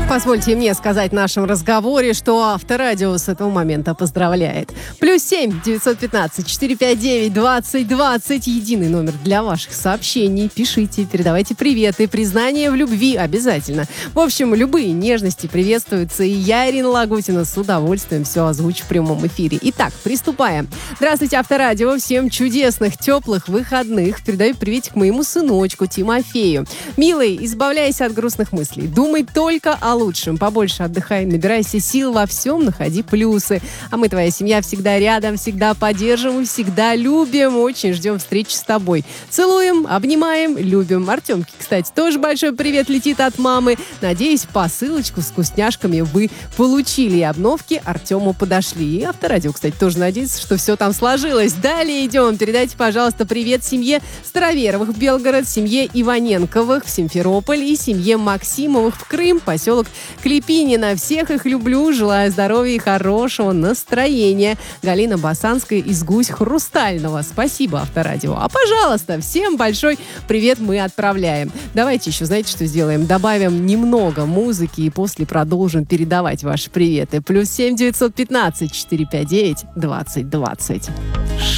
Позвольте мне сказать в нашем разговоре, что Авторадио с этого момента поздравляет. +7 915 459 2020. Единый номер для ваших сообщений. Пишите, передавайте приветы, признания в любви обязательно. В общем, любые нежности приветствуются. И я, Ирина Лагутина, с удовольствием все озвучу в прямом эфире. Итак, приступаем. Здравствуйте, Авторадио. Всем чудесных, теплых выходных. Передаю приветик моему сыночку Тимофею. Милый, избавляйся от грустных мыслей. Думай только о лучшем. Побольше отдыхай, набирайся сил во всем, находи плюсы. А мы, твоя семья, всегда рядом, всегда поддержим и всегда любим. Очень ждем встречи с тобой. Целуем, обнимаем, любим. Артемке, кстати, тоже большой привет летит от мамы. Надеюсь, посылочку с вкусняшками вы получили. И обновки Артему подошли. И Авторадио, кстати, тоже надеется, что все там сложилось. Далее идем. Передайте, пожалуйста, привет семье Староверовых в Белгород, семье Иваненковых в Симферополь и семье Максимовых в Крым, поселок Клепинина. Всех их люблю, желаю здоровья и хорошего настроения. Галина Басанская из Гусь Хрустального. Спасибо, Авторадио. А, пожалуйста, всем большой привет мы отправляем. Давайте еще, знаете, что сделаем? Добавим немного музыки и после продолжим передавать ваши приветы. +7 915 459 2020.